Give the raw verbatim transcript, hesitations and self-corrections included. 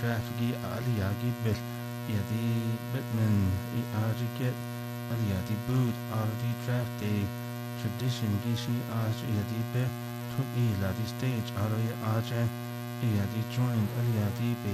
draft gi aliyagi bit yadi bitman I ajiket aliyadi boot aldi draft day tradition gishi aj yadi be took I ladi stage aro ya aja yadi joined aliyadi be